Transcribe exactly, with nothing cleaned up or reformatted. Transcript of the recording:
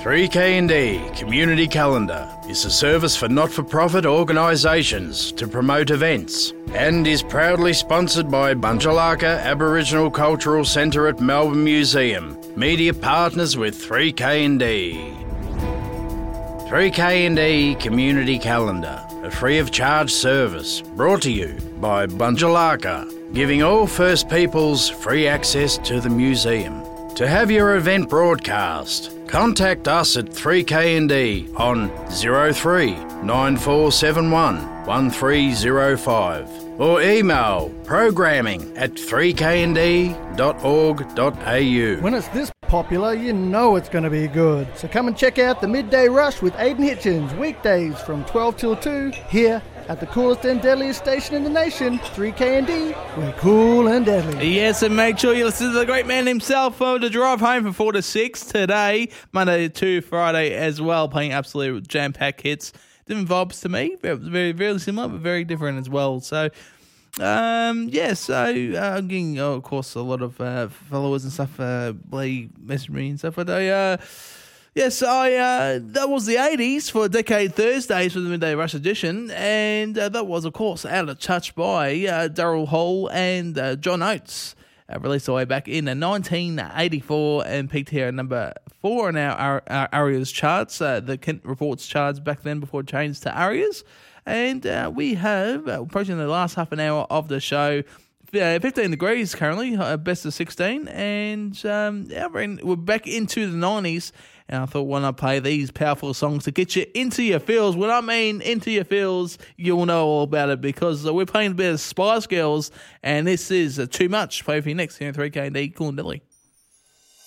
three K and D Community Calendar is a service for not-for-profit organisations to promote events and is proudly sponsored by Bunjalaka Aboriginal Cultural Centre at Melbourne Museum, media partners with three K and D. three K and D Community Calendar, a free-of-charge service brought to you by Bunjalaka, giving all First Peoples free access to the museum. To have your event broadcast, contact us at three K and D on zero three nine four seven one one three zero five or email programming at three k and d dot org dot a u. When it's this popular, you know it's going to be good. So come and check out the Midday Rush with Aidan Hitchens, weekdays from twelve till two, here at the coolest and deadliest station in the nation, three K and D. We're cool and deadly. Yes, and make sure you listen to the great man himself for the drive home from four to six today, Monday to Friday as well, playing absolute jam-packed hits. Different vibes to me, very, very, very similar, but very different as well. So, um, yeah, so uh, I'm getting, oh, of course, a lot of uh, followers and stuff, uh, Lee messaged me and stuff, but I, uh, yes, I, uh, that was the eighties for Decade Thursdays for the Midday Rush edition, and uh, that was, of course, Out of Touch by uh, Daryl Hall and uh, John Oates. Uh, released all the way back in uh, nineteen eighty-four and peaked here at number four in our, our Arias charts, uh, the Kent Reports charts back then before it changed to Arias. And uh, we have, uh, approaching the last half an hour of the show, uh, fifteen degrees currently, uh, best of sixteen, and um, yeah, we're, in, we're back into the nineties. And I thought, why not play these powerful songs to get you into your feels? When I mean into your feels, you'll know all about it, because uh, we're playing a bit of Spice Girls, and this is uh, Too Much. Play for you next here in three K and D, Cool and Dilly.